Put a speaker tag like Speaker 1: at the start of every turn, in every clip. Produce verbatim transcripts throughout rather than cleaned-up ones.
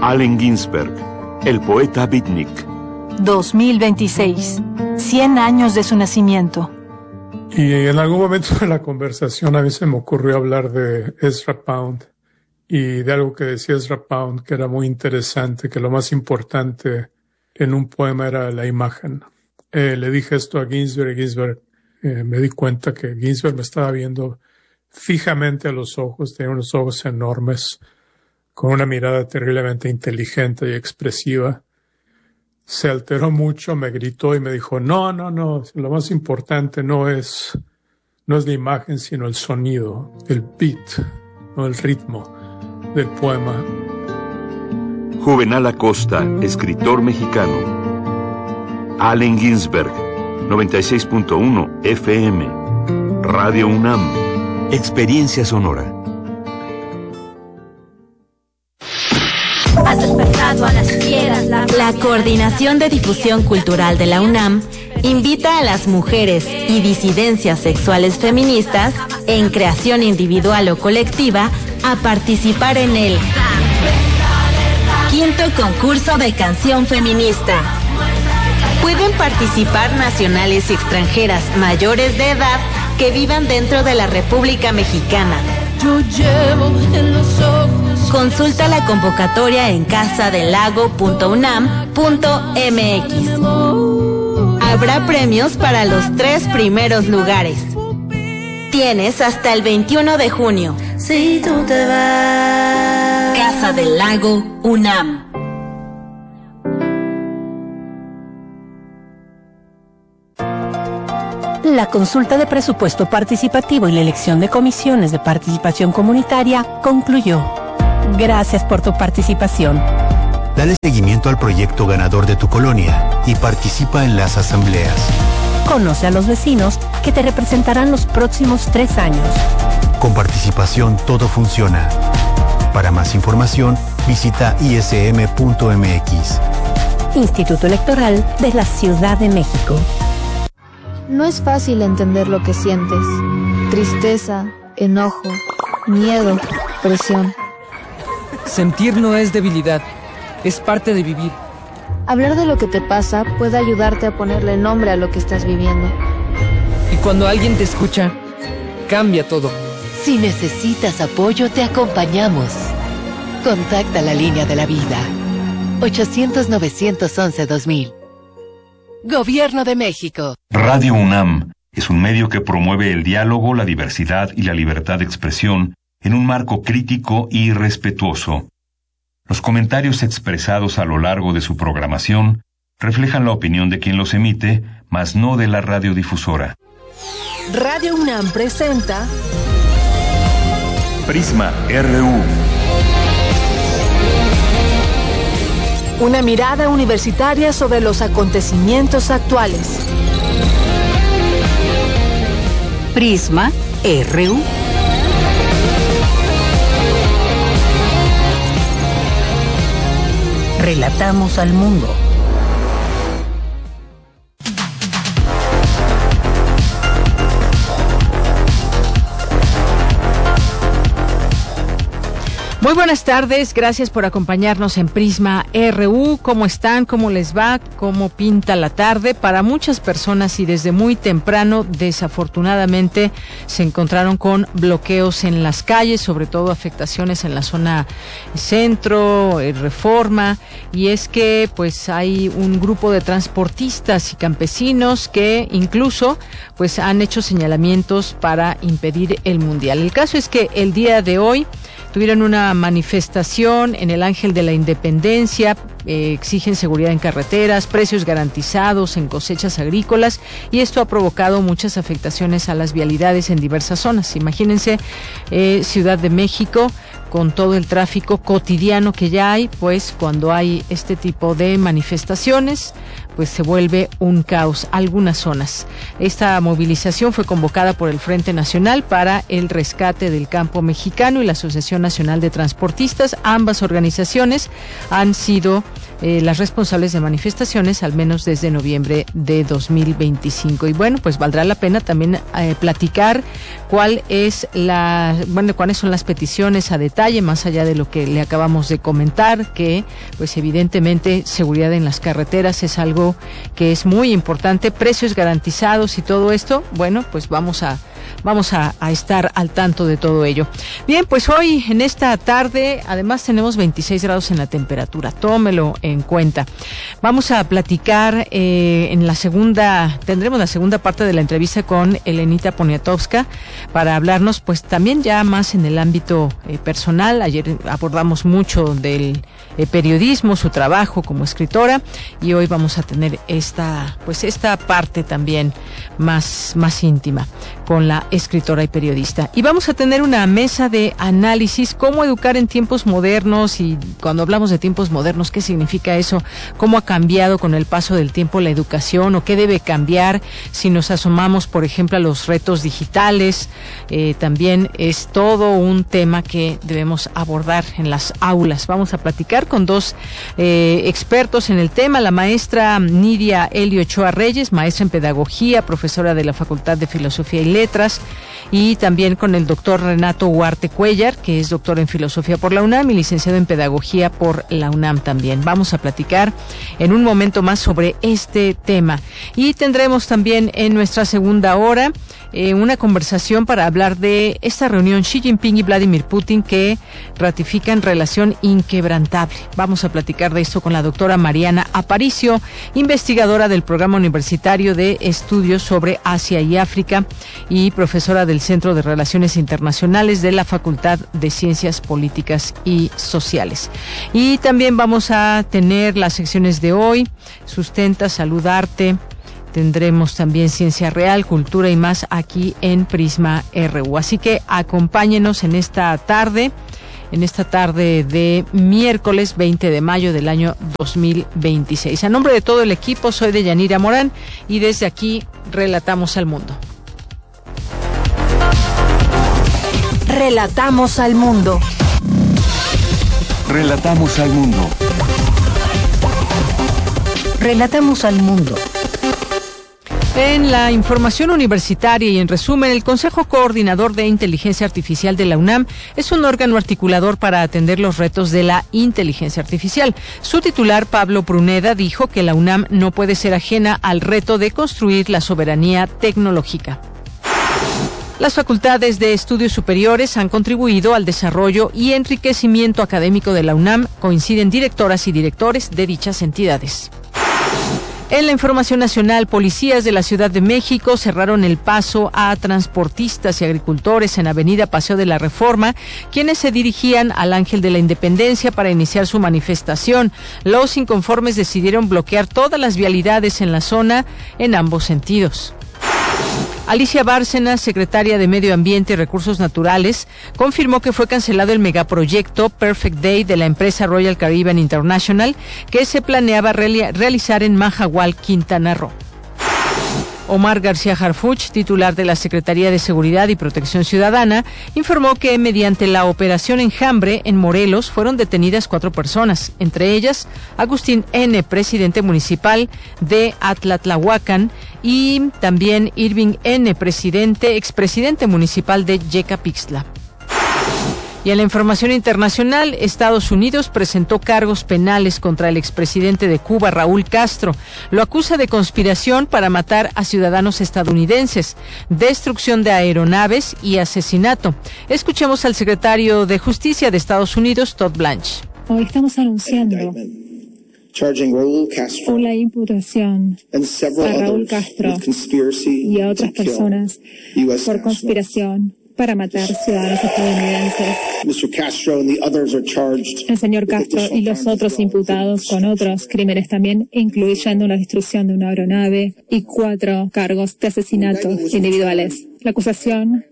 Speaker 1: Allen Ginsberg, el poeta beatnik.
Speaker 2: dos mil veintiséis, cien años de su nacimiento.
Speaker 3: Y en algún momento de la conversación a mí se me ocurrió hablar de Ezra Pound y de algo que decía Ezra Pound que era muy interesante, que lo más importante en un poema era la imagen. Eh, le dije esto a Ginsberg y Ginsberg eh, me di cuenta que Ginsberg me estaba viendo fijamente a los ojos, tenía unos ojos enormes, con una mirada terriblemente inteligente y expresiva. Se alteró mucho, me gritó y me dijo, no, no, no, lo más importante no es, no es la imagen, sino el sonido, el beat, no el ritmo del poema.
Speaker 1: Juvenal Acosta, escritor mexicano. Allen Ginsberg, noventa y seis punto uno F M. Radio UNAM. Experiencia sonora.
Speaker 4: Has despertado a las fieras. La,
Speaker 5: la Coordinación de Difusión Cultural de la UNAM invita a las mujeres y disidencias sexuales feministas en creación individual o colectiva a participar en el quinto concurso de canción feminista. Pueden participar nacionales y extranjeras mayores de edad que vivan dentro de la República Mexicana.
Speaker 4: Yo llevo en los ojos.
Speaker 5: Consulta la convocatoria en casadelago punto unam punto m x. Habrá premios para los tres primeros lugares. Tienes hasta el veintiuno de junio.
Speaker 4: Si tú te vas.
Speaker 5: Casa del Lago UNAM.
Speaker 6: La consulta de presupuesto participativo y la elección de comisiones de participación comunitaria concluyó. Gracias por tu participación.
Speaker 7: Dale seguimiento al proyecto ganador de tu colonia y participa en las asambleas.
Speaker 6: Conoce a los vecinos que te representarán los próximos tres años.
Speaker 7: Con participación todo funciona. Para más información, visita i s m punto m x.
Speaker 6: Instituto Electoral de la Ciudad de México.
Speaker 8: No es fácil entender lo que sientes. Tristeza, enojo, miedo, presión.
Speaker 9: Sentir no es debilidad, es parte de vivir.
Speaker 8: Hablar de lo que te pasa puede ayudarte a ponerle nombre a lo que estás viviendo.
Speaker 9: Y cuando alguien te escucha, cambia todo.
Speaker 10: Si necesitas apoyo, te acompañamos. Contacta la línea de la vida. ochocientos, novecientos once, dos mil. Gobierno de México.
Speaker 11: Radio UNAM es un medio que promueve el diálogo, la diversidad y la libertad de expresión en un marco crítico y respetuoso. Los comentarios expresados a lo largo de su programación reflejan la opinión de quien los emite, mas no de la radiodifusora.
Speaker 10: Radio UNAM presenta
Speaker 1: Prisma R U.
Speaker 2: Una mirada universitaria sobre los acontecimientos actuales.
Speaker 6: Prisma R U. Relatamos al mundo.
Speaker 12: Muy buenas tardes, gracias por acompañarnos en Prisma R U. ¿Cómo están? ¿Cómo les va? ¿Cómo pinta la tarde? Para muchas personas y desde muy temprano, desafortunadamente, se encontraron con bloqueos en las calles, sobre todo afectaciones en la zona centro, Reforma, y es que pues hay un grupo de transportistas y campesinos que incluso pues han hecho señalamientos para impedir el Mundial. El caso es que el día de hoy tuvieron una manifestación en el Ángel de la Independencia, eh, exigen seguridad en carreteras, precios garantizados en cosechas agrícolas, y esto ha provocado muchas afectaciones a las vialidades en diversas zonas. Imagínense, eh, Ciudad de México, con todo el tráfico cotidiano que ya hay, pues cuando hay este tipo de manifestaciones, pues se vuelve un caos algunas zonas. Esta movilización fue convocada por el Frente Nacional para el Rescate del Campo Mexicano y la Asociación Nacional de Transportistas. Ambas organizaciones han sido eh, las responsables de manifestaciones, al menos desde noviembre de dos mil veinticinco. Y bueno, pues valdrá la pena también eh, platicar cuál es la, bueno, cuáles son las peticiones a detalle, más allá de lo que le acabamos de comentar, que pues evidentemente seguridad en las carreteras es algo que es muy importante, precios garantizados y todo esto. Bueno, pues vamos a Vamos a, a estar al tanto de todo ello. Bien, pues hoy en esta tarde, además tenemos veintiséis grados en la temperatura, tómelo en cuenta. Vamos a platicar eh, en la segunda, tendremos la segunda parte de la entrevista con Elenita Poniatowska para hablarnos, pues también ya más en el ámbito eh, personal. Ayer abordamos mucho del eh, periodismo, su trabajo como escritora, y hoy vamos a tener esta, pues esta parte también más, más íntima con la escritora y periodista. Y vamos a tener una mesa de análisis, cómo educar en tiempos modernos, y cuando hablamos de tiempos modernos, ¿qué significa eso? ¿Cómo ha cambiado con el paso del tiempo la educación, o qué debe cambiar si nos asomamos, por ejemplo, a los retos digitales? Eh, también es todo un tema que debemos abordar en las aulas. Vamos a platicar con dos eh, expertos en el tema, la maestra Nidia Elio Ochoa Reyes, maestra en pedagogía, profesora de la Facultad de Filosofía y Letras, y también con el doctor Renato Huarte Cuellar, que es doctor en Filosofía por la UNAM y licenciado en Pedagogía por la UNAM también. Vamos a platicar en un momento más sobre este tema. Y tendremos también en nuestra segunda hora eh, una conversación para hablar de esta reunión Xi Jinping y Vladimir Putin, que ratifican relación inquebrantable. Vamos a platicar de esto con la doctora Mariana Aparicio, investigadora del Programa Universitario de Estudios sobre Asia y África y profesora del Centro de Relaciones Internacionales de la Facultad de Ciencias Políticas y Sociales. Y también vamos a tener las secciones de hoy: Sustenta, Salud, Arte. Tendremos también Ciencia Real, Cultura y más aquí en Prisma R U. Así que acompáñenos en esta tarde, en esta tarde de miércoles veinte de mayo del año dos mil veintiséis. A nombre de todo el equipo, soy Deyanira Morán y desde aquí relatamos al mundo.
Speaker 2: Relatamos al mundo.
Speaker 1: Relatamos al mundo.
Speaker 2: Relatamos al mundo.
Speaker 12: En la información universitaria y en resumen, el Consejo Coordinador de Inteligencia Artificial de la UNAM es un órgano articulador para atender los retos de la inteligencia artificial. Su titular, Pablo Pruneda, dijo que la UNAM no puede ser ajena al reto de construir la soberanía tecnológica. Las facultades de estudios superiores han contribuido al desarrollo y enriquecimiento académico de la UNAM, coinciden directoras y directores de dichas entidades. En la información nacional, policías de la Ciudad de México cerraron el paso a transportistas y agricultores en Avenida Paseo de la Reforma, quienes se dirigían al Ángel de la Independencia para iniciar su manifestación. Los inconformes decidieron bloquear todas las vialidades en la zona en ambos sentidos. Alicia Bárcenas, secretaria de Medio Ambiente y Recursos Naturales, confirmó que fue cancelado el megaproyecto Perfect Day de la empresa Royal Caribbean International, que se planeaba reali- realizar en Mahahual, Quintana Roo. Omar García Harfuch, titular de la Secretaría de Seguridad y Protección Ciudadana, informó que mediante la operación Enjambre en Morelos fueron detenidas cuatro personas, entre ellas Agustín N., presidente municipal de Atlatlahuacan, y también Irving N., presidente, expresidente municipal de Yecapixtla. Y en la información internacional, Estados Unidos presentó cargos penales contra el expresidente de Cuba, Raúl Castro. Lo acusa de conspiración para matar a ciudadanos estadounidenses, destrucción de aeronaves y asesinato. Escuchemos al secretario de Justicia de Estados Unidos, Todd Blanche.
Speaker 13: Hoy estamos anunciando una imputación a Raúl Castro y a otras personas por conspiración para matar ciudadanos estadounidenses. El señor Castro y los otros imputados con otros crímenes también, incluyendo la destrucción de una aeronave y cuatro cargos de asesinato individuales. La acusación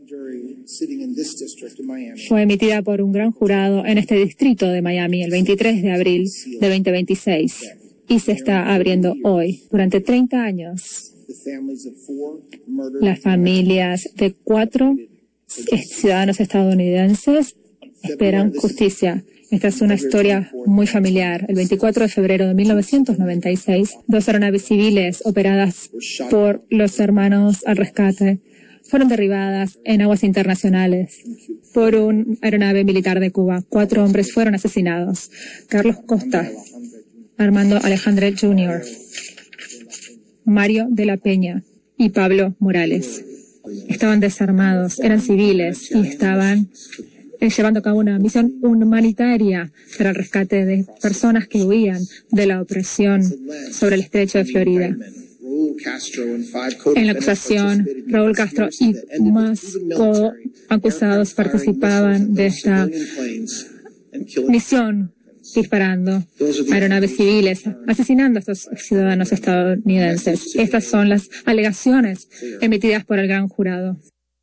Speaker 13: fue emitida por un gran jurado en este distrito de Miami el veintitrés de abril de veinte veintiséis y se está abriendo hoy. Durante treinta años, las familias de cuatro ciudadanos estadounidenses esperan justicia Esta es una historia muy familiar. El veinticuatro de febrero de mil novecientos noventa y seis, dos aeronaves civiles operadas por los hermanos al rescate fueron derribadas en aguas internacionales por una aeronave militar de Cuba. Cuatro hombres fueron asesinados. Carlos Costa, Armando Alejandre junior, Mario de la Peña y Pablo Morales. Estaban desarmados, eran civiles y estaban eh, llevando a cabo una misión humanitaria para el rescate de personas que huían de la opresión sobre el estrecho de Florida. En la acusación, Raúl Castro y más co-acusados participaban de esta misión, disparando aeronaves civiles, asesinando a estos ciudadanos estadounidenses. Estas son las alegaciones emitidas por el gran jurado.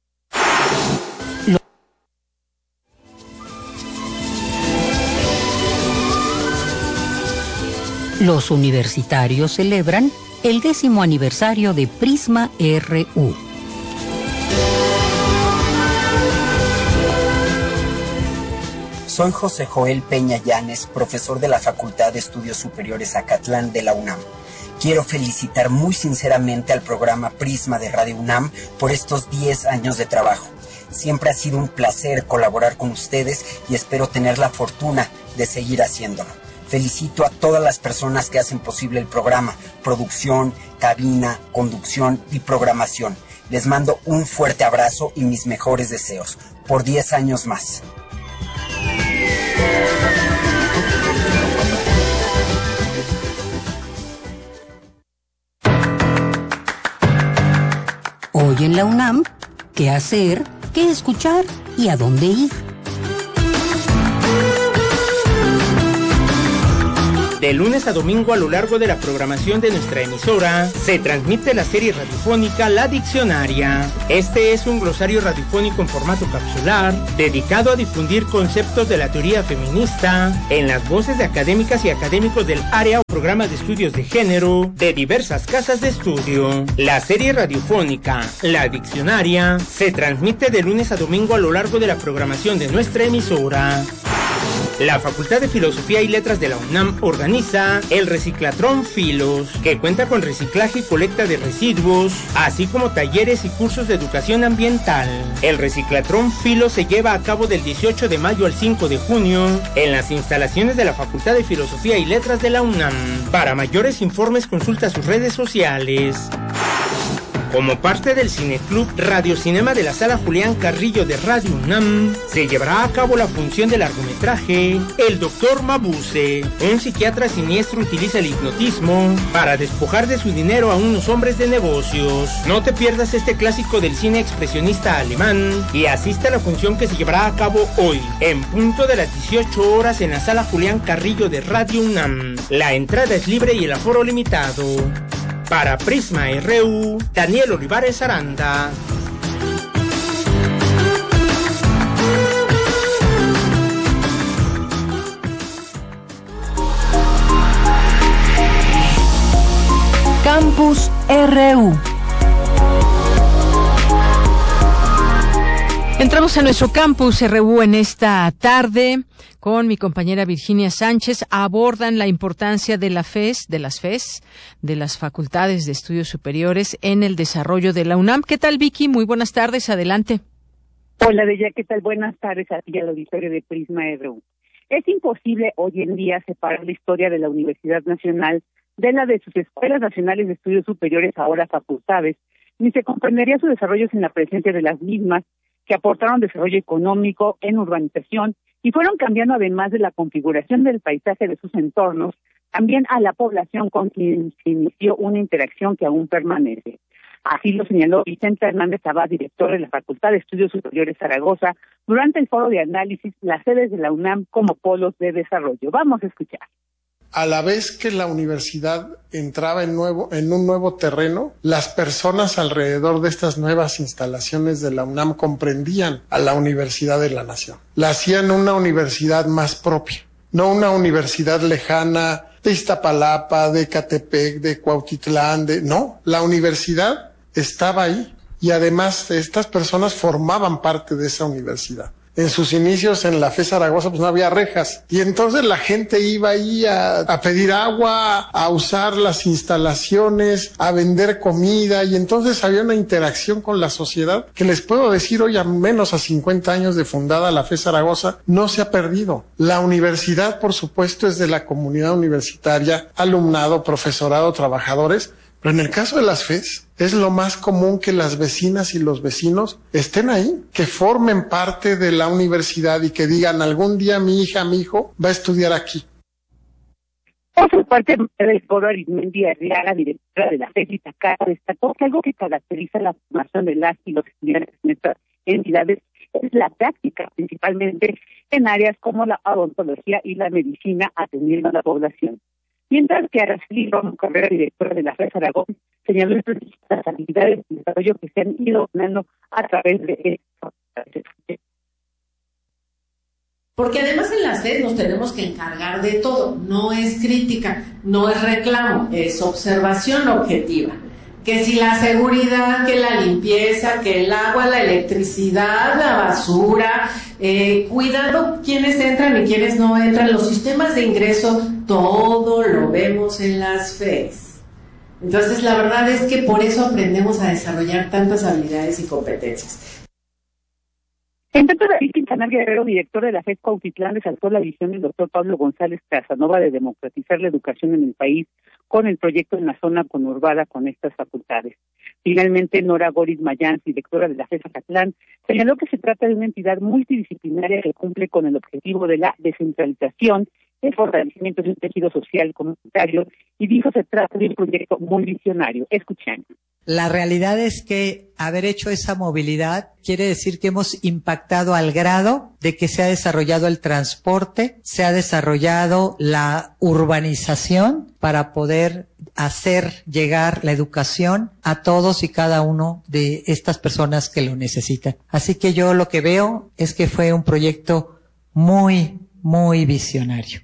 Speaker 14: Los universitarios celebran el décimo aniversario de Prisma R U.
Speaker 15: Soy José Joel Peña Llanes, profesor de la Facultad de Estudios Superiores Acatlán de la UNAM. Quiero felicitar muy sinceramente al programa Prisma de Radio UNAM por estos diez años de trabajo. Siempre ha sido un placer colaborar con ustedes y espero tener la fortuna de seguir haciéndolo. Felicito a todas las personas que hacen posible el programa, producción, cabina, conducción y programación. Les mando un fuerte abrazo y mis mejores deseos. Por diez años más.
Speaker 14: Hoy en la UNAM, ¿qué hacer, qué escuchar y a dónde ir?
Speaker 16: De lunes a domingo a lo largo de la programación de nuestra emisora, se transmite la serie radiofónica La Diccionaria. Este es un glosario radiofónico en formato capsular, dedicado a difundir conceptos de la teoría feminista en las voces de académicas y académicos del área o programas de estudios de género de diversas casas de estudio. La serie radiofónica La Diccionaria se transmite de lunes a domingo a lo largo de la programación de nuestra emisora. La Facultad de Filosofía y Letras de la UNAM organiza el Reciclatrón Filos, que cuenta con reciclaje y colecta de residuos, así como talleres y cursos de educación ambiental. El Reciclatrón Filos se lleva a cabo del dieciocho de mayo al cinco de junio en las instalaciones de la Facultad de Filosofía y Letras de la UNAM. Para mayores informes consulta sus redes sociales. Como parte del Cineclub Radio Cinema de la Sala Julián Carrillo de Radio UNAM, se llevará a cabo la función del largometraje El Doctor Mabuse. Un psiquiatra siniestro utiliza el hipnotismo para despojar de su dinero a unos hombres de negocios. No te pierdas este clásico del cine expresionista alemán y asiste a la función que se llevará a cabo hoy, en punto de las dieciocho horas en la Sala Julián Carrillo de Radio UNAM. La entrada es libre y el aforo limitado. Para Prisma R U, Daniel Olivares Aranda.
Speaker 14: Campus R U.
Speaker 12: Entramos a nuestro Campus R U en esta tarde con mi compañera Virginia Sánchez. Abordan la importancia de la FES, de las FES, de las Facultades de Estudios Superiores en el desarrollo de la UNAM. ¿Qué tal, Vicky? Muy buenas tardes, adelante.
Speaker 17: Hola, Bella, ¿qué tal? Buenas tardes a ti y al auditorio de Prisma R U. Es imposible hoy en día separar la historia de la Universidad Nacional de la de sus Escuelas Nacionales de Estudios Superiores, ahora facultades, ni se comprendería su desarrollo sin la presencia de las mismas, que aportaron desarrollo económico en urbanización y fueron cambiando, además de la configuración del paisaje de sus entornos, también a la población con quien se inició una interacción que aún permanece. Así lo señaló Vicente Hernández Abad, director de la Facultad de Estudios Superiores Zaragoza, durante el foro de análisis Las sedes de la UNAM como polos de desarrollo. Vamos a escuchar.
Speaker 18: A la vez que la universidad entraba en, nuevo, en un nuevo terreno, las personas alrededor de estas nuevas instalaciones de la UNAM comprendían a la Universidad de la Nación. La hacían una universidad más propia, no una universidad lejana de Iztapalapa, de Ecatepec, de Cuautitlán, de... no, la universidad estaba ahí y además estas personas formaban parte de esa universidad. En sus inicios en la F E S Zaragoza pues no había rejas y entonces la gente iba ahí a, a pedir agua, a usar las instalaciones, a vender comida y entonces había una interacción con la sociedad que les puedo decir hoy a menos a cincuenta años de fundada la F E S Zaragoza no se ha perdido. La universidad por supuesto es de la comunidad universitaria, alumnado, profesorado, trabajadores, pero en el caso de las F E S es lo más común que las vecinas y los vecinos estén ahí, que formen parte de la universidad y que digan algún día mi hija, mi hijo va a estudiar aquí.
Speaker 17: Por su parte, el foro Arizmendi Arriaga, directora de la F E S Iztacala, destacó que algo que caracteriza la formación de las y los estudiantes en estas entidades es la práctica, principalmente en áreas como la odontología y la medicina, atendiendo a la población. Mientras que Araceli Romo Carrera, directora de la F E S Aragón, señaló las habilidades de desarrollo que se han ido ganando a través de esto.
Speaker 19: Porque además en las F E S nos tenemos que encargar de todo, no es crítica, no es reclamo, es observación objetiva. Que si la seguridad, que la limpieza, que el agua, la electricidad, la basura, eh, cuidado quiénes entran y quiénes no entran, los sistemas de ingreso, todo lo vemos en las F E S. Entonces la verdad es que por eso aprendemos a desarrollar tantas habilidades y competencias.
Speaker 17: En tanto, David Quintanar Guerrero, director de la F E S Cuautitlán, resaltó la visión del doctor Pablo González Casanova de democratizar la educación en el país con el proyecto en la zona conurbada con estas facultades. Finalmente, Nora Goris Mayán, directora de la F E S Acatlán, señaló que se trata de una entidad multidisciplinaria que cumple con el objetivo de la descentralización, el fortalecimiento de un tejido social comunitario, y dijo se trata de un proyecto muy visionario. Escuchando.
Speaker 20: La realidad es que haber hecho esa movilidad quiere decir que hemos impactado al grado de que se ha desarrollado el transporte, se ha desarrollado la urbanización para poder hacer llegar la educación a todos y cada uno de estas personas que lo necesitan. Así que yo lo que veo es que fue un proyecto muy, muy visionario.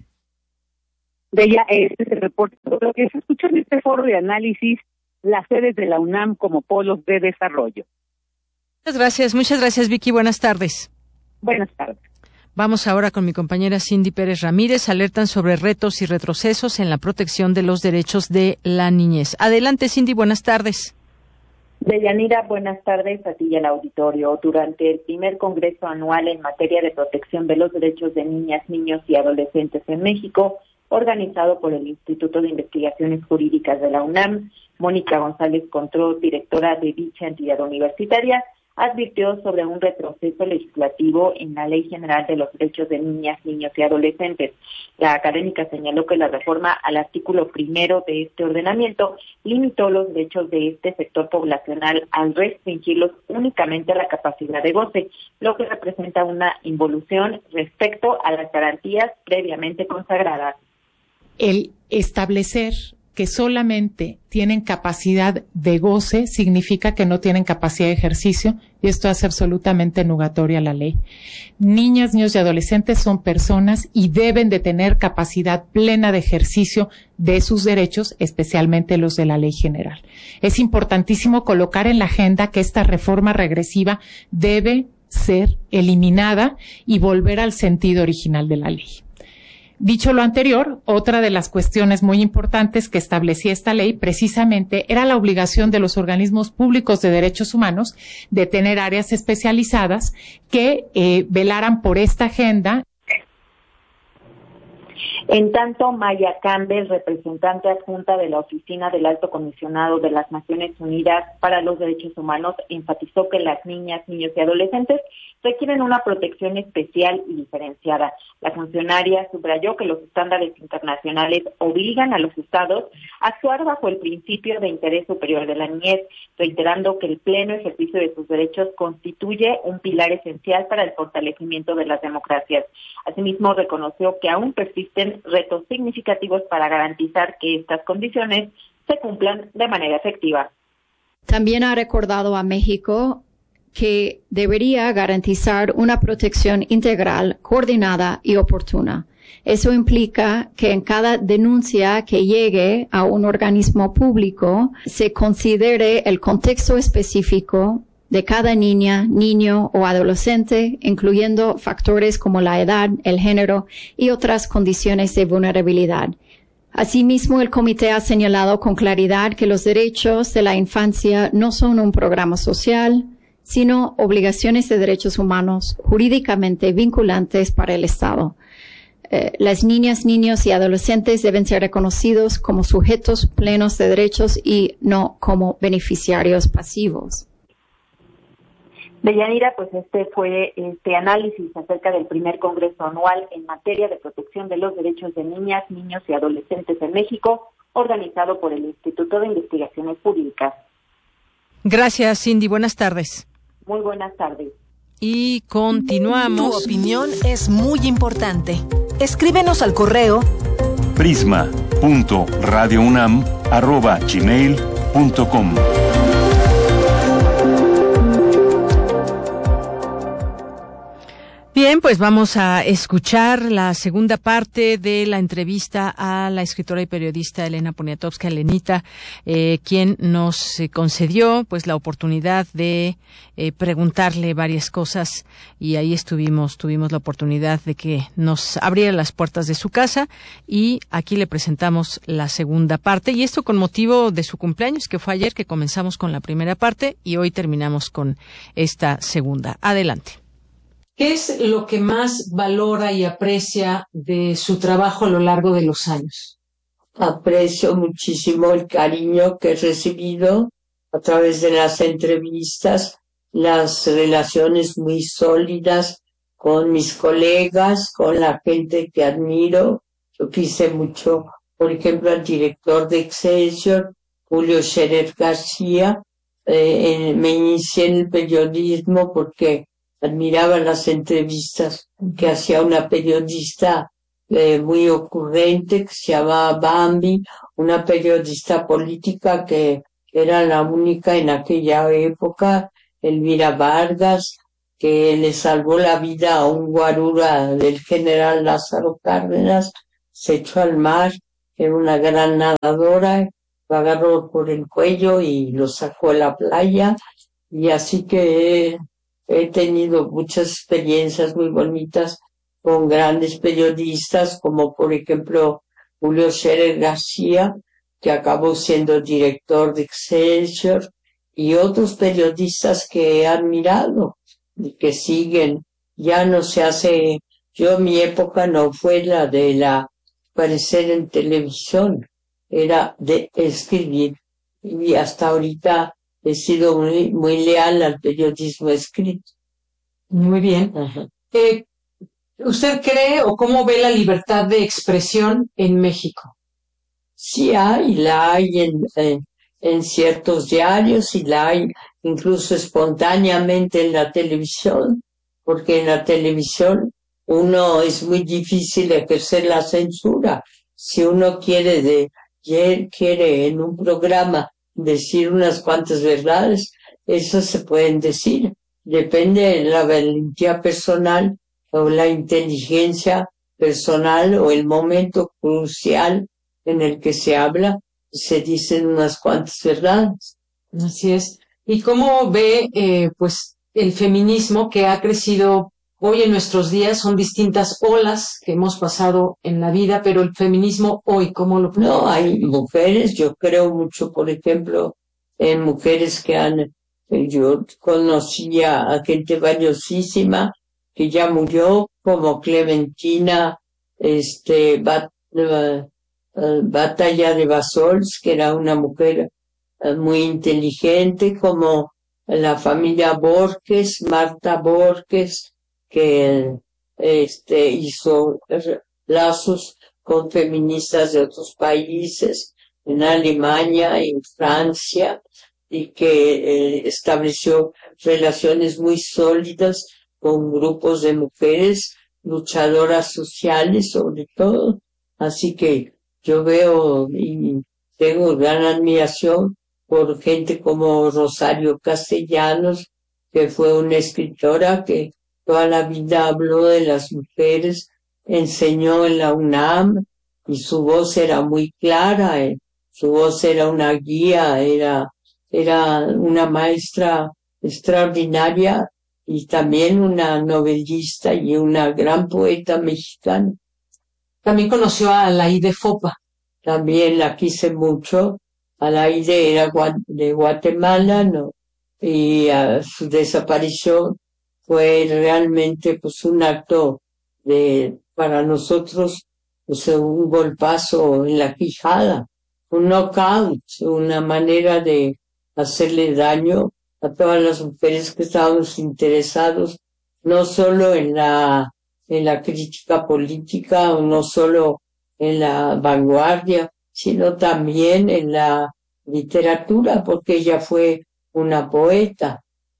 Speaker 17: De ella, este es el reporte. Lo que se escuchó en este foro de análisis, las sedes de la UNAM como polos de desarrollo.
Speaker 12: Muchas gracias, muchas gracias Vicky, buenas tardes.
Speaker 17: Buenas tardes.
Speaker 12: Vamos ahora con mi compañera Cindy Pérez Ramírez. Alertan sobre retos y retrocesos en la protección de los derechos de la niñez. Adelante Cindy, buenas tardes.
Speaker 21: Deyanira, buenas tardes a ti y al auditorio. Durante el primer Congreso Anual en materia de protección de los derechos de niñas, niños y adolescentes en México, organizado por el Instituto de Investigaciones Jurídicas de la UNAM, Mónica González Contró, directora de dicha entidad universitaria, advirtió sobre un retroceso legislativo en la Ley General de los Derechos de Niñas, Niños y Adolescentes. La académica señaló que la reforma al artículo primero de este ordenamiento limitó los derechos de este sector poblacional al restringirlos únicamente a la capacidad de goce, lo que representa una involución respecto a las garantías previamente consagradas.
Speaker 22: El establecer que solamente tienen capacidad de goce significa que no tienen capacidad de ejercicio, y esto hace absolutamente nugatoria la ley. Niñas, niños y adolescentes son personas y deben de tener capacidad plena de ejercicio de sus derechos, especialmente los de la ley general. Es importantísimo colocar en la agenda que esta reforma regresiva debe ser eliminada y volver al sentido original de la ley. Dicho lo anterior, otra de las cuestiones muy importantes que establecía esta ley precisamente era la obligación de los organismos públicos de derechos humanos de tener áreas especializadas que eh, velaran por esta agenda.
Speaker 21: En tanto, Maya Campbell, representante adjunta de la Oficina del Alto Comisionado de las Naciones Unidas para los Derechos Humanos, enfatizó que las niñas, niños y adolescentes requieren una protección especial y diferenciada. La funcionaria subrayó que los estándares internacionales obligan a los estados a actuar bajo el principio de interés superior de la niñez, reiterando que el pleno ejercicio de sus derechos constituye un pilar esencial para el fortalecimiento de las democracias. Asimismo, reconoció que aún persisten retos significativos para garantizar que estas condiciones se cumplan de manera efectiva.
Speaker 8: También ha recordado a México que debería garantizar una protección integral, coordinada y oportuna. Eso implica que en cada denuncia que llegue a un organismo público se considere el contexto específico de cada niña, niño o adolescente, incluyendo factores como la edad, el género y otras condiciones de vulnerabilidad. Asimismo, el comité ha señalado con claridad que los derechos de la infancia no son un programa social, sino obligaciones de derechos humanos jurídicamente vinculantes para el Estado. Eh, las niñas, niños y adolescentes deben ser reconocidos como sujetos plenos de derechos y no como beneficiarios pasivos.
Speaker 21: Deyanira, pues este fue este análisis acerca del primer Congreso Anual en materia de protección de los derechos de niñas, niños y adolescentes en México, organizado por el Instituto de Investigaciones Jurídicas.
Speaker 12: Gracias, Cindy. Buenas tardes.
Speaker 21: Muy buenas tardes.
Speaker 12: Y continuamos.
Speaker 3: Tu opinión es muy importante. Escríbenos al correo
Speaker 1: prisma punto radio unam arroba gmail punto com.
Speaker 12: Bien, pues vamos a escuchar la segunda parte de la entrevista a la escritora y periodista Elena Poniatowska, Elenita, eh, quien nos eh, concedió pues la oportunidad de eh, preguntarle varias cosas, y ahí estuvimos, tuvimos la oportunidad de que nos abriera las puertas de su casa, y aquí le presentamos la segunda parte, y esto con motivo de su cumpleaños, que fue ayer que comenzamos con la primera parte y hoy terminamos con esta segunda. Adelante.
Speaker 4: ¿Qué es lo que más valora y aprecia de su trabajo a lo largo de los años?
Speaker 23: Aprecio muchísimo el cariño que he recibido a través de las entrevistas, las relaciones muy sólidas con mis colegas, con la gente que admiro. Yo quise mucho, por ejemplo, al director de Excelsior, Julio Scherer García. Eh, me inicié en el periodismo porque admiraba las entrevistas que hacía una periodista eh, muy ocurrente que se llamaba Bambi, una periodista política que era la única en aquella época, Elvira Vargas, que le salvó la vida a un guarura del general Lázaro Cárdenas, se echó al mar, era una gran nadadora, lo agarró por el cuello y lo sacó a la playa, y así que eh, he tenido muchas experiencias muy bonitas con grandes periodistas, como por ejemplo Julio Scherer García, que acabó siendo director de Excelsior, y otros periodistas que he admirado y que siguen. Ya no se hace, yo mi época no fue la de la aparecer en televisión, era de escribir, y hasta ahorita he sido muy, muy leal al periodismo escrito.
Speaker 4: Muy bien. Eh, ¿Usted cree o cómo ve la libertad de expresión en México?
Speaker 23: Sí hay, la hay en, en, en ciertos diarios, y la hay incluso espontáneamente en la televisión, porque en la televisión uno es muy difícil ejercer la censura. Si uno quiere de quiere en un programa decir unas cuantas verdades, eso se pueden decir. Depende de la valentía personal o la inteligencia personal o el momento crucial en el que se habla, se dicen unas cuantas verdades.
Speaker 4: Así es. ¿Y cómo ve eh, pues el feminismo que ha crecido hoy en nuestros días? Son distintas olas que hemos pasado en la vida, pero el feminismo hoy, ¿cómo lo puede?
Speaker 23: No, hay mujeres, yo creo mucho, por ejemplo, en mujeres que han, yo conocía a gente valiosísima que ya murió, como Clementina, este, Bat, uh, uh, Batalla de Basols, que era una mujer uh, muy inteligente, como la familia Borges, Marta Borges, que este hizo lazos con feministas de otros países, en Alemania, en Francia, y que eh, estableció relaciones muy sólidas con grupos de mujeres luchadoras sociales, sobre todo. Así que yo veo y tengo gran admiración por gente como Rosario Castellanos, que fue una escritora que toda la vida habló de las mujeres, enseñó en la UNAM, y su voz era muy clara, eh. Su voz era una guía, era, era una maestra extraordinaria y también una novelista y una gran poeta mexicana.
Speaker 4: También conoció a Alaide Fopa.
Speaker 23: También la quise mucho. Alaide era de Guatemala, ¿no? Y uh, su desaparición fue realmente pues un acto de, para nosotros, pues un golpazo en la quijada, un knockout, una manera de hacerle daño a todas las mujeres que estábamos interesados, no solo en la, en la crítica política, o no solo en la vanguardia, sino también en la literatura, porque ella fue una poeta.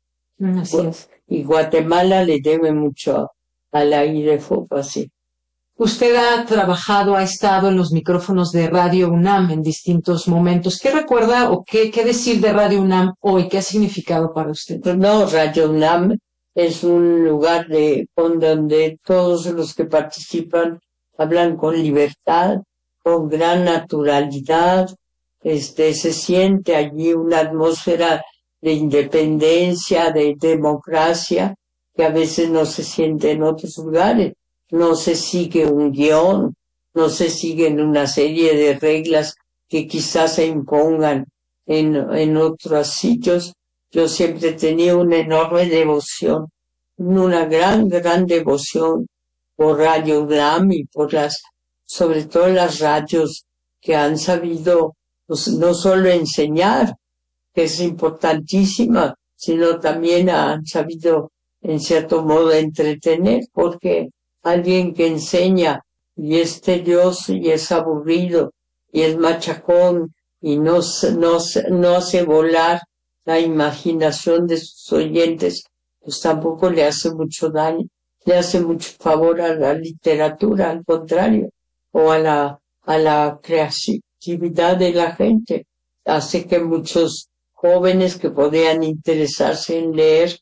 Speaker 4: Así es.
Speaker 23: Y Guatemala le debe mucho a la Alaide Fopa, sí.
Speaker 4: Usted ha trabajado, ha estado en los micrófonos de Radio UNAM en distintos momentos. ¿Qué recuerda o qué, qué decir de Radio UNAM hoy? ¿Qué ha significado para usted?
Speaker 23: No, Radio UNAM es un lugar de, con donde todos los que participan hablan con libertad, con gran naturalidad. Este, se siente allí una atmósfera de independencia, de democracia, que a veces no se siente en otros lugares. No se sigue un guión, no se siguen una serie de reglas que quizás se impongan en, en otros sitios. Yo siempre he tenido una enorme devoción, una gran, gran devoción por Radio UNAM y por las, sobre todo las radios que han sabido, pues, no solo enseñar, que es importantísima, sino también han sabido, en cierto modo, entretener, porque alguien que enseña y es tedioso y es aburrido y es machacón y no, no, no hace volar la imaginación de sus oyentes, pues tampoco le hace mucho daño, le hace mucho favor a la literatura, al contrario, o a la, a la creatividad de la gente. Hace que muchos jóvenes que podrían interesarse en leer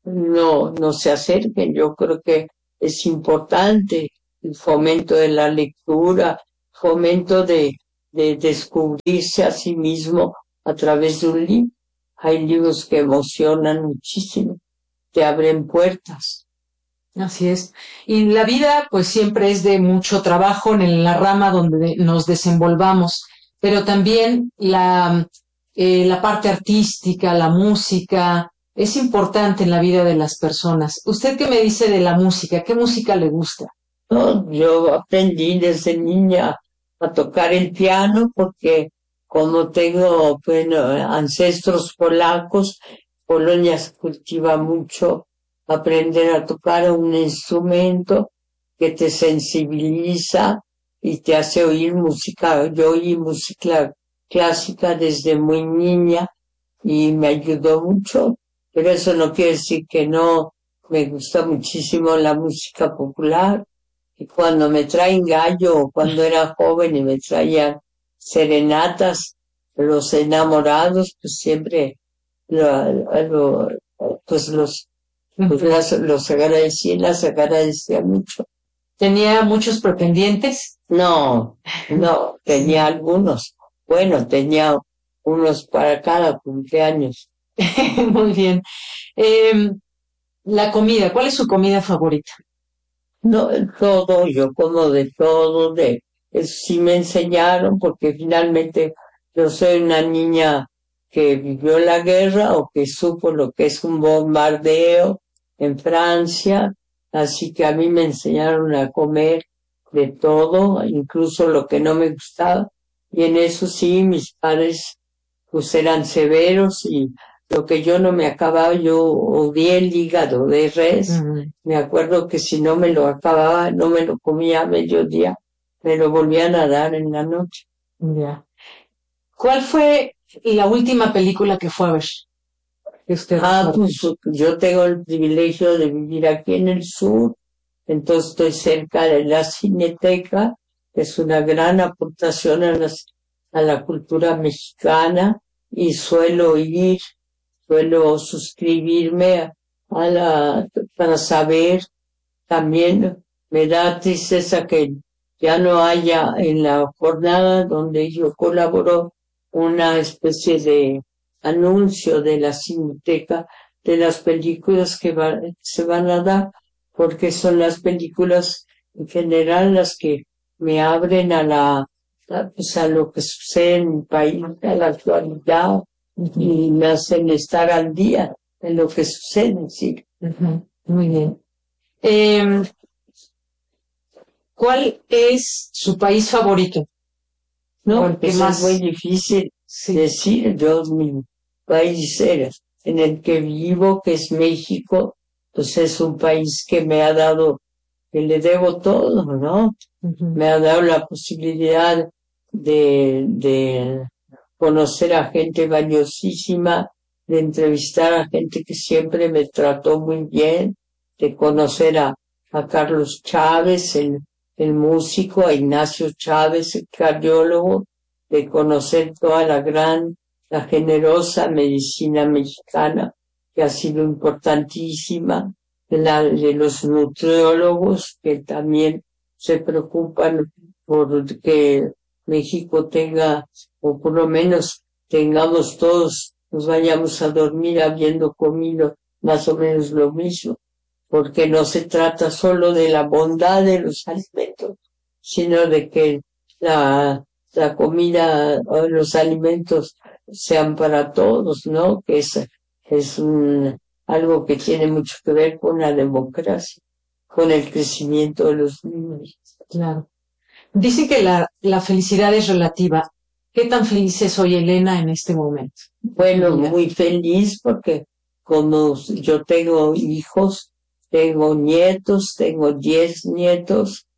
Speaker 23: no, no se acerquen. Yo creo que es importante el fomento de la lectura, fomento de, de descubrirse a sí mismo a través de un libro. Hay libros que emocionan muchísimo, te abren puertas.
Speaker 4: Así es. Y la vida pues siempre es de mucho trabajo en la rama donde nos desenvolvamos, pero también la, eh, la parte artística, la música, es importante en la vida de las personas. ¿Usted qué me dice de la música? ¿Qué música le gusta?
Speaker 23: Oh, yo aprendí desde niña a tocar el piano porque como tengo, bueno, ancestros polacos, Polonia se cultiva mucho aprender a tocar un instrumento que te sensibiliza y te hace oír música. Yo oí música clásica desde muy niña y me ayudó mucho. Pero eso no quiere decir que no me gusta muchísimo la música popular. Y cuando me traen gallo, o cuando era joven y me traían serenatas, los enamorados, pues siempre lo, lo, pues los, pues las, los agradecí, las agradecía mucho.
Speaker 4: ¿Tenía muchos pretendientes?
Speaker 23: No, no, tenía algunos. Bueno, tenía unos para cada cumpleaños.
Speaker 4: Muy bien. Eh, la comida, ¿cuál es su comida favorita?
Speaker 23: No, todo, yo como de todo, de, sí me enseñaron, porque finalmente yo soy una niña que vivió la guerra o que supo lo que es un bombardeo en Francia, así que a mí me enseñaron a comer de todo, incluso lo que no me gustaba, y en eso sí, mis padres pues eran severos y lo que yo no me acababa, yo odié el hígado de res. Uh-huh. Me acuerdo que si no me lo acababa, no me lo comía a mediodía, me lo volvían a dar en la noche.
Speaker 4: Ya. Yeah. ¿Cuál fue la última película que fue a ver?
Speaker 23: Usted ah, pues yo tengo el privilegio de vivir aquí en el sur, entonces estoy cerca de la Cineteca, que es una gran aportación a, las, a la cultura mexicana, y suelo ir Suelo suscribirme a la, para saber, también me da tristeza que ya no haya en la jornada donde yo colaboro una especie de anuncio de la Cineteca de las películas que va, se van a dar, porque son las películas en general las que me abren a la, a, pues a lo que sucede en mi país, a la actualidad, y me hacen estar al día en lo que sucede, sí.
Speaker 4: Uh-huh. Muy bien. Eh, ¿Cuál es su país favorito?
Speaker 23: No, pues es muy difícil sí. decir. Yo, mi país era, en el que vivo, que es México, pues es un país que me ha dado, que le debo todo, ¿no? Uh-huh. Me ha dado la posibilidad de, de conocer a gente valiosísima, de entrevistar a gente que siempre me trató muy bien, de conocer a, a Carlos Chávez, el el músico, a Ignacio Chávez, el cardiólogo, de conocer toda la gran, la generosa medicina mexicana, que ha sido importantísima, de, la, de los nutriólogos, que también se preocupan por que México tenga, o por lo menos tengamos todos, nos vayamos a dormir habiendo comido más o menos lo mismo, porque no se trata solo de la bondad de los alimentos, sino de que la, la comida o los alimentos sean para todos, ¿no? Que es, es un, algo que tiene mucho que ver con la democracia, con el crecimiento de los niños.
Speaker 4: Claro. Dice que la, la felicidad es relativa. ¿Qué tan feliz es hoy Elena en este momento?
Speaker 23: Bueno, muy feliz porque como yo tengo hijos, tengo nietos, tengo diez nietos,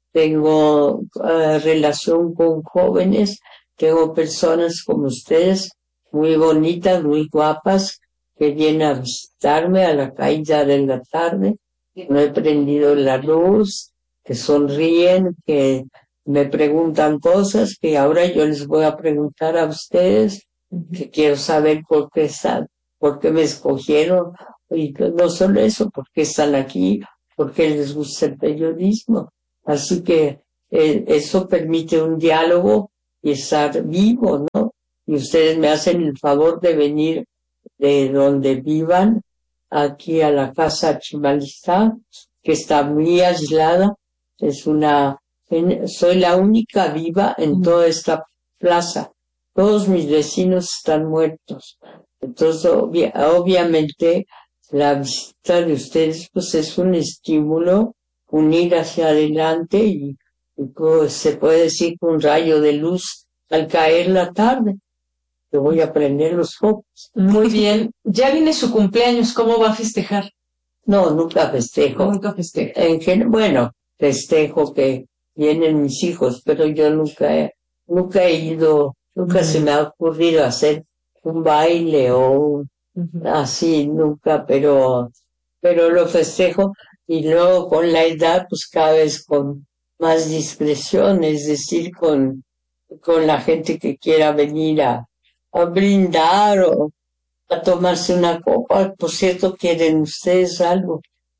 Speaker 23: tengo uh, relación con jóvenes, tengo personas como ustedes, muy bonitas, muy guapas, que vienen a visitarme a la caída de la tarde. No he prendido la luz, que sonríen, que me preguntan cosas que ahora yo les voy a preguntar a ustedes, que quiero saber por qué están, por qué me escogieron. Y no solo eso, porque están aquí, porque les gusta el periodismo. Así que eh, eso permite un diálogo y estar vivo, ¿no? Y ustedes me hacen el favor de venir de donde vivan, aquí a la casa Chimalistá, que está muy aislada. Es una, en, soy la única viva en toda esta plaza. Todos mis vecinos están muertos. Entonces, obvia, obviamente, la visita de ustedes pues es un estímulo, unir hacia adelante y, y pues, se puede decir que un rayo de luz al caer la tarde. Yo voy a prender los focos.
Speaker 4: Muy bien. Ya viene su cumpleaños, ¿cómo va a festejar?
Speaker 23: No, nunca festejo.
Speaker 4: Nunca festejo.
Speaker 23: En gen- bueno, festejo que vienen mis hijos, pero yo nunca he, nunca he ido, nunca uh-huh. se me ha ocurrido hacer un baile o un Uh-huh. así, nunca, pero, pero lo festejo y luego con la edad, pues cada vez con más discreción, es decir, con, con la gente que quiera venir a, a brindar o a tomarse una copa. Por cierto, ¿quieren ustedes algo?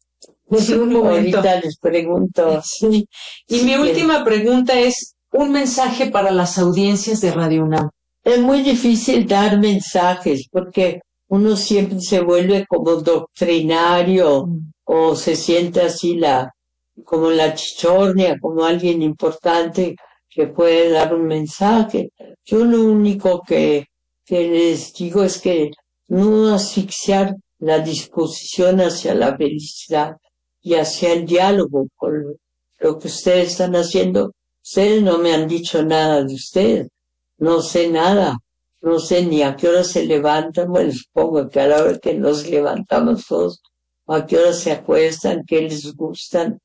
Speaker 4: Sí, un momento.
Speaker 23: Ahorita les pregunto.
Speaker 4: Sí. Y mi última pregunta es un mensaje para las audiencias de Radio UNAM.
Speaker 23: Es muy difícil dar mensajes porque uno siempre se vuelve como doctrinario mm. o se siente así la como la chichornia, como alguien importante que puede dar un mensaje. Yo lo único que, que les digo es que no asfixiar la disposición hacia la felicidad y hacia el diálogo con lo que ustedes están haciendo. Ustedes no me han dicho nada de ustedes, no sé nada. No sé ni a qué hora se levantan, bueno, supongo que a la hora que nos levantamos todos, o a qué hora se acuestan, qué les gustan,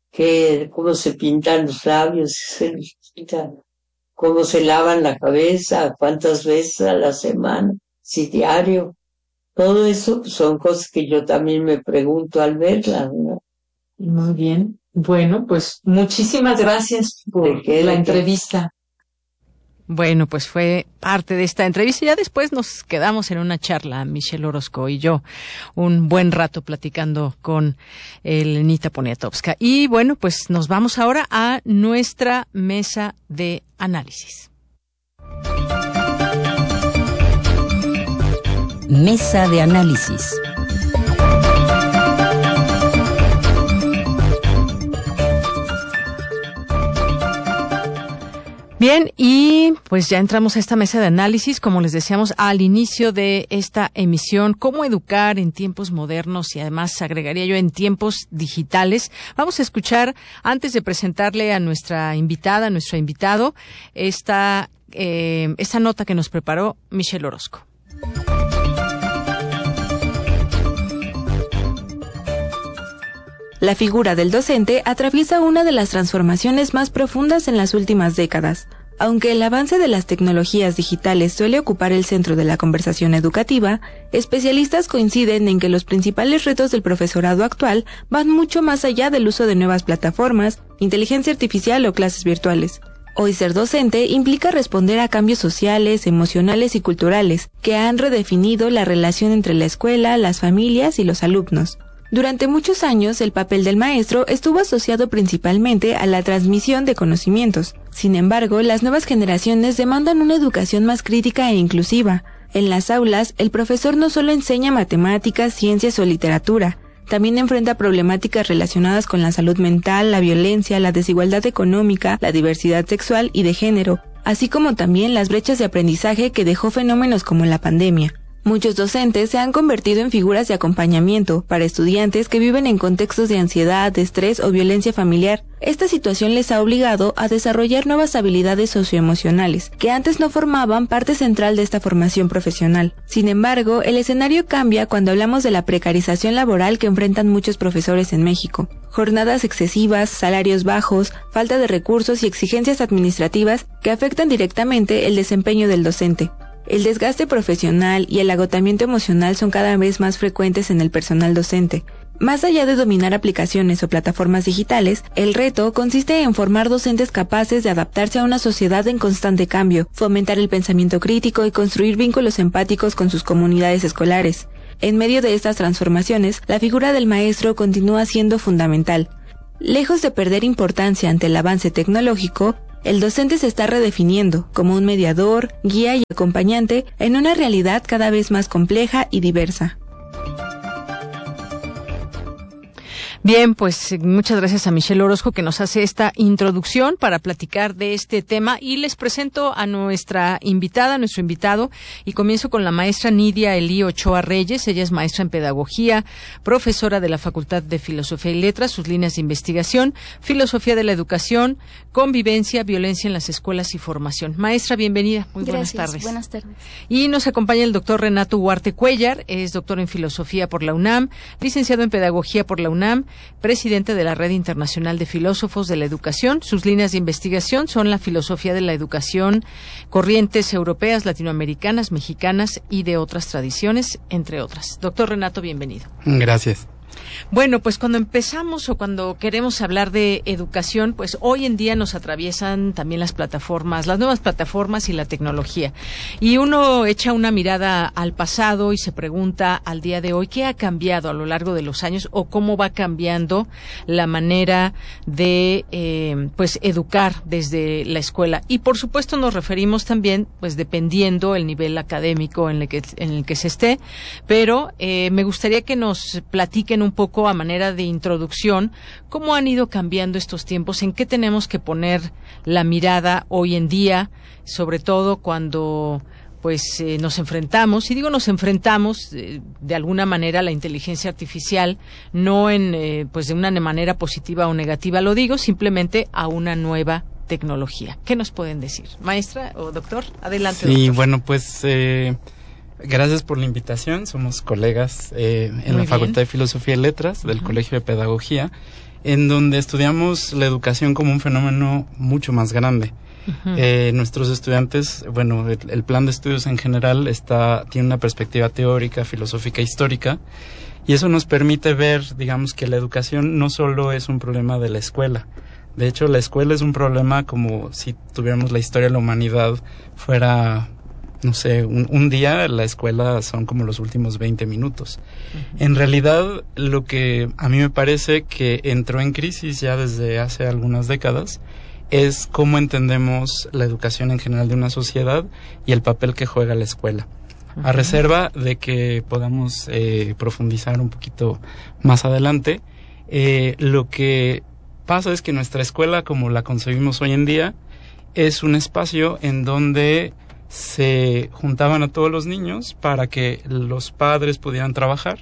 Speaker 23: qué, cómo se pintan los labios, se los pintan, cómo se lavan la cabeza, cuántas veces a la semana, si diario. Todo eso son cosas que yo también me pregunto al verlas, ¿no?
Speaker 4: Muy bien. Bueno, pues muchísimas gracias por la entrevista.
Speaker 12: Bueno, pues fue parte de esta entrevista. Ya después nos quedamos en una charla, Michelle Orozco y yo, un buen rato platicando con Elenita Poniatowska. Y bueno, pues nos vamos ahora a nuestra mesa de análisis.
Speaker 14: Mesa de análisis.
Speaker 12: Bien, y pues ya entramos a esta mesa de análisis, como les decíamos al inicio de esta emisión, cómo educar en tiempos modernos y además agregaría yo en tiempos digitales. Vamos a escuchar, antes de presentarle a nuestra invitada, a nuestro invitado, esta, eh, esta nota que nos preparó Michelle Orozco.
Speaker 5: La figura del docente atraviesa una de las transformaciones más profundas en las últimas décadas. Aunque el avance de las tecnologías digitales suele ocupar el centro de la conversación educativa, especialistas coinciden en que los principales retos del profesorado actual van mucho más allá del uso de nuevas plataformas, inteligencia artificial o clases virtuales. Hoy ser docente implica responder a cambios sociales, emocionales y culturales que han redefinido la relación entre la escuela, las familias y los alumnos. Durante muchos años, el papel del maestro estuvo asociado principalmente a la transmisión de conocimientos. Sin embargo, las nuevas generaciones demandan una educación más crítica e inclusiva. En las aulas, el profesor no solo enseña matemáticas, ciencias o literatura, también enfrenta problemáticas relacionadas con la salud mental, la violencia, la desigualdad económica, la diversidad sexual y de género, así como también las brechas de aprendizaje que dejó fenómenos como la pandemia. Muchos docentes se han convertido en figuras de acompañamiento para estudiantes que viven en contextos de ansiedad, estrés o violencia familiar. Esta situación les ha obligado a desarrollar nuevas habilidades socioemocionales, que antes no formaban parte central de esta formación profesional. Sin embargo, el escenario cambia cuando hablamos de la precarización laboral que enfrentan muchos profesores en México. Jornadas excesivas, salarios bajos, falta de recursos y exigencias administrativas que afectan directamente el desempeño del docente. El desgaste profesional y el agotamiento emocional son cada vez más frecuentes en el personal docente. Más allá de dominar aplicaciones o plataformas digitales, el reto consiste en formar docentes capaces de adaptarse a una sociedad en constante cambio, fomentar el pensamiento crítico y construir vínculos empáticos con sus comunidades escolares. En medio de estas transformaciones, la figura del maestro continúa siendo fundamental. Lejos de perder importancia ante el avance tecnológico, el docente se está redefiniendo como un mediador, guía y acompañante en una realidad cada vez más compleja y diversa.
Speaker 12: Bien, pues muchas gracias a Michelle Orozco que nos hace esta introducción para platicar de este tema y les presento a nuestra invitada, a nuestro invitado y comienzo con la maestra Nidia Elí Ochoa Reyes. Ella es maestra en pedagogía, profesora de la Facultad de Filosofía y Letras, sus líneas de investigación, filosofía de la educación, convivencia, violencia en las escuelas y formación. Maestra, bienvenida. Muy
Speaker 7: gracias,
Speaker 12: buenas tardes.
Speaker 7: Buenas tardes.
Speaker 12: Y nos acompaña el doctor Renato Huarte Cuellar, es doctor en filosofía por la UNAM, licenciado en pedagogía por la UNAM, presidente de la Red Internacional de Filósofos de la Educación. Sus líneas de investigación son la filosofía de la educación, corrientes europeas, latinoamericanas, mexicanas y de otras tradiciones, entre otras. Doctor Renato, bienvenido.
Speaker 9: Gracias.
Speaker 12: Bueno, pues cuando empezamos o cuando queremos hablar de educación, pues hoy en día nos atraviesan también las plataformas, las nuevas plataformas y la tecnología. Y uno echa una mirada al pasado y se pregunta al día de hoy qué ha cambiado a lo largo de los años o cómo va cambiando la manera de eh, pues educar desde la escuela. Y por supuesto nos referimos también, pues dependiendo el nivel académico en el que, en el que se esté, pero eh, me gustaría que nos platiquen un poco a manera de introducción, cómo han ido cambiando estos tiempos, en qué tenemos que poner la mirada hoy en día, sobre todo cuando pues eh, nos enfrentamos, y digo nos enfrentamos eh, de alguna manera a la inteligencia artificial, no en eh, pues de una manera positiva o negativa, lo digo, simplemente a una nueva tecnología. ¿Qué nos pueden decir? Maestra o doctor, adelante.
Speaker 9: Sí,
Speaker 12: doctor.
Speaker 9: bueno, pues eh, gracias por la invitación. Somos colegas eh, en Muy la bien. Facultad de Filosofía y Letras del uh-huh. Colegio de Pedagogía, en donde estudiamos la educación como un fenómeno mucho más grande. Uh-huh. Eh, nuestros estudiantes, bueno, el, el plan de estudios en general está tiene una perspectiva teórica, filosófica, histórica, y eso nos permite ver, digamos, que la educación no solo es un problema de la escuela. De hecho, la escuela es un problema como si tuviéramos la historia de la humanidad fuera, no sé, un, un día la escuela son como los últimos veinte minutos. Uh-huh. En realidad, lo que a mí me parece que entró en crisis ya desde hace algunas décadas es cómo entendemos la educación en general de una sociedad y el papel que juega la escuela. Uh-huh. A reserva de que podamos eh, profundizar un poquito más adelante, eh, lo que pasa es que nuestra escuela, como la concebimos hoy en día, es un espacio en donde se juntaban a todos los niños para que los padres pudieran trabajar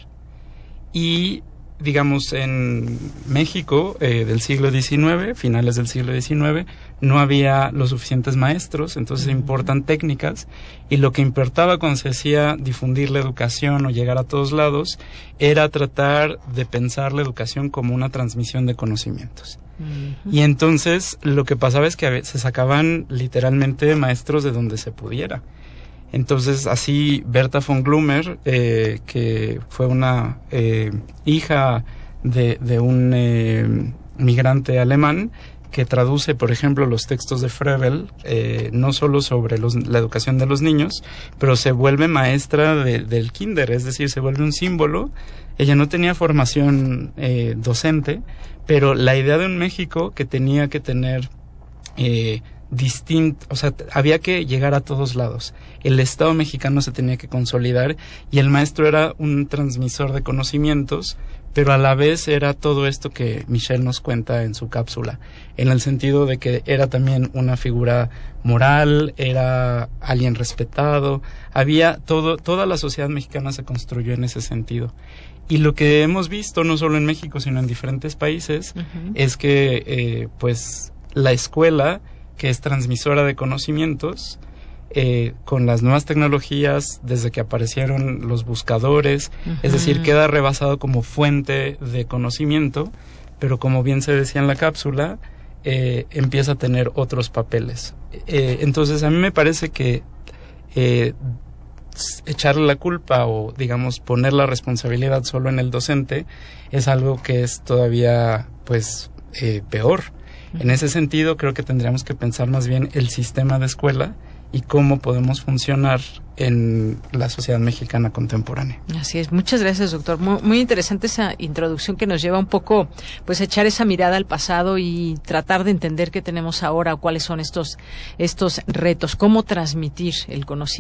Speaker 9: y, digamos, en México eh, del siglo diecinueve, finales del siglo diecinueve, no había los suficientes maestros, entonces se importan técnicas y lo que importaba cuando se decía difundir la educación o llegar a todos lados era tratar de pensar la educación como una transmisión de conocimientos. Uh-huh. Y entonces lo que pasaba es que se sacaban literalmente maestros de donde se pudiera. Entonces así Berta von Glummer, eh, que fue una eh, hija de, de un eh, migrante alemán, que traduce, por ejemplo, los textos de Froebel, eh, no solo sobre los, la educación de los niños, pero se vuelve maestra de, del kinder, es decir, se vuelve un símbolo. Ella no tenía formación eh, docente, pero la idea de un México que tenía que tener eh, distinto, o sea, había que llegar a todos lados. El Estado mexicano se tenía que consolidar y el maestro era un transmisor de conocimientos, pero a la vez era todo esto que Michelle nos cuenta en su cápsula, en el sentido de que era también una figura moral, era alguien respetado, había todo, toda la sociedad mexicana se construyó en ese sentido. Y lo que hemos visto, no solo en México, sino en diferentes países, uh-huh. es que, eh, pues, la escuela, que es transmisora de conocimientos, Eh, con las nuevas tecnologías, desde que aparecieron los buscadores, uh-huh. es decir, queda rebasado como fuente de conocimiento, pero como bien se decía en la cápsula, eh, empieza a tener otros papeles. Eh, entonces a mí me parece que eh, echarle la culpa o, digamos, poner la responsabilidad solo en el docente es algo que es todavía, pues, eh, peor. Uh-huh. En ese sentido, creo que tendríamos que pensar más bien el sistema de escuela y cómo podemos funcionar en la sociedad mexicana contemporánea.
Speaker 12: Así es, muchas gracias, doctor. Muy, muy interesante esa introducción que nos lleva un poco, pues, a echar esa mirada al pasado y tratar de entender qué tenemos ahora o cuáles son estos, estos retos, cómo transmitir el conocimiento.